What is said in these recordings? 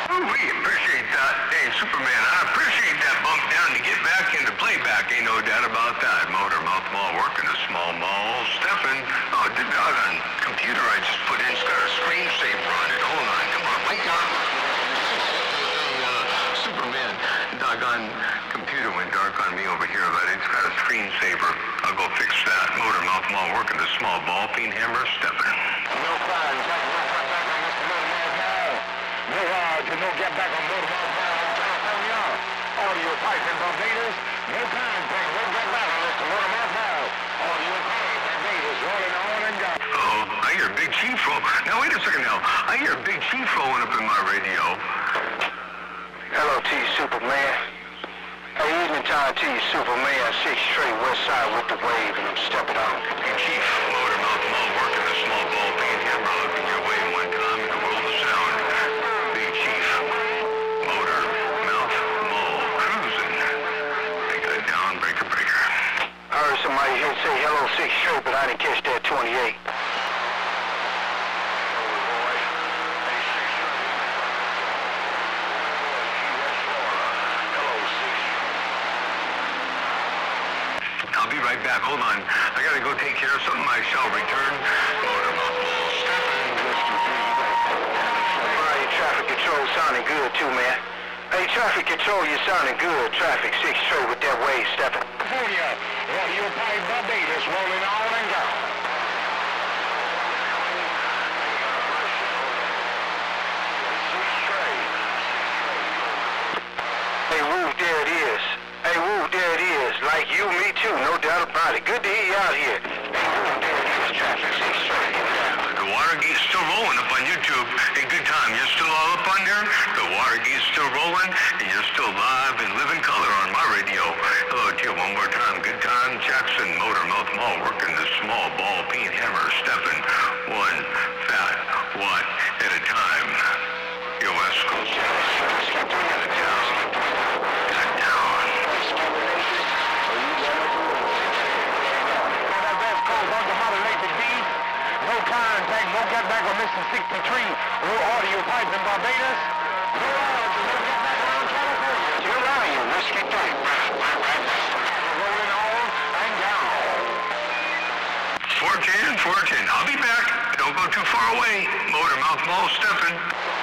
We appreciate that. Hey, Superman, I appreciate that bump down to get back into playback. Ain't no doubt about that. Motor Mouth Mall working a small mall. Stepping. Oh, the doggone computer I just put in. It's got a screensaver on it. Hold on. Come on. Wake up. Superman, doggone computer went dark on me over here, but it's got a screensaver. I'll go fix that. Motor Mouth Mall working a small ball peen hammer. Stepping. No problem. No get back on Motor Mouth Mall in California. Audio pipe in Barbados. No contact. No get back on Mr. Motor Mouth Mall. Audio pipe Barbados rolling on and down. Oh, I hear Big Chief roll. Now, wait a second now. I hear Big Chief rolling up in my radio. Hello to you, Superman. Hey, evening time to you, Superman. 6th Street, West Side with the wave, and I'm stepping on. Big Chief, Motor Mouth Mall working a small ball peen hammer looking your way one time in the world of sound. Big Chief, Motor Mouth Mall cruising. They got down breaker. I heard somebody here say hello 6th Street, but I didn't catch that 28. I'll be right back. Hold on. I gotta go take care of something. I shall return. Motor Mouth Mall stepping. All right, traffic control sounding good too, man. Hey, traffic control, you sounding good. Traffic 6th Street with that wave stepping. California, audio pipe Barbados rolling on and down. Hey, Woo, there it is. Hey, Woo, there it is. Like you, me too, no doubt about it. Good to hear you out here. Hey, Woo, there it is. Traffic 6th Street. The Watergate's still rolling up on YouTube. Hey, good time. You're still all up on there? The Watergate's still rolling, and you're still live and live in color on my radio. Hello to you one more time. Good time. Jackson, Motor Mouth Mall, working the small ball peen hammer, stepping one fat watt at a time. Your West Coast. Got down. No contact, no get back on Mr. 63. No audio pipe in Barbados. No get back on California. You're right, you risky type. Rolling on and down. 410. I'll be back. Don't go too far away. Motor Mouth Mall stepping.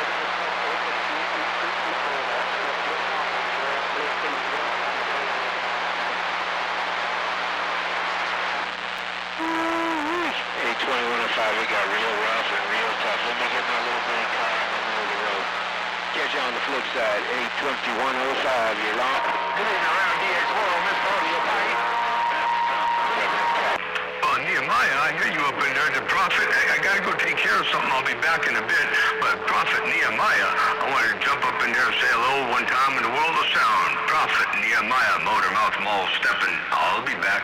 Hey, 2105, we got real rough and real tough. Let me get my little green car in the middle of the road. Catch you on the flip side. 82105, you're long. This is around DX1 on Mr. Audio Pipe. Nehemiah, I hear you up in there. The Prophet, I gotta go take care of something. I'll be back in a bit. But Prophet Nehemiah, I wanted to jump up in there and say hello one time in the world of sound. Prophet Nehemiah, Motor Mouth Mall stepping. I'll be back.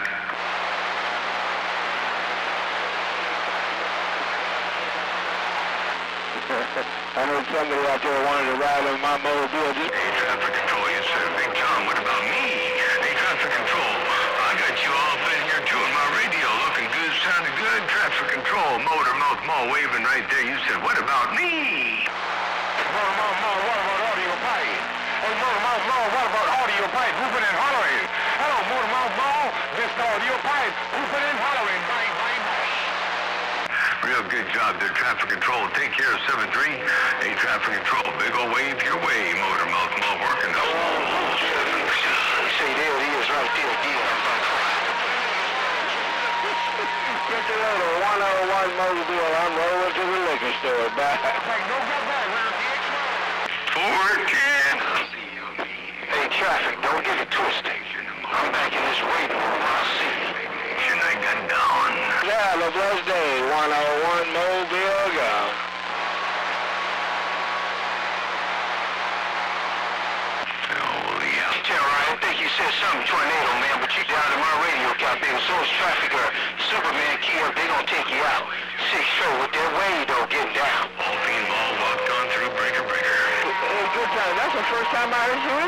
I know somebody out there wanted to ride on my mobile. Hey, traffic control, you said Big John. What about me? Hey, traffic control. I got you all up in here too on my radio, looking good, sounding good. Traffic control, Motor Mouth Mall waving right there. You said, what about me? Motor Mouth Mall, what about audio pipe? Hey, Motor Mouth Mall, what about audio pipe? Whooping and hollering. Hello, Motor Mouth Mall, this audio pipe. Whooping and hollering. Bang, bang, bang. Real good job there, traffic control. Take care of 7-3. Hey, traffic control, big ol' wave your way. Motor Mouth Mall working. Say there it is right there again. Get the other 101 Mobile. I'm rolling to the liquor store. Bye. No get back round the 410. Hey, traffic, don't get it twisted. I'm back in this waiting room. I'll see you. I got down. Yeah, have a blessed day. 101 Mobile, go. I think you said something tornado, man, but you down in my radio campaign. So is trafficker. Superman key up, they gonna take you out. 6 show with that way though, getting down. All being ball walked on through breaker. Hey, good time. That's the first time I heard you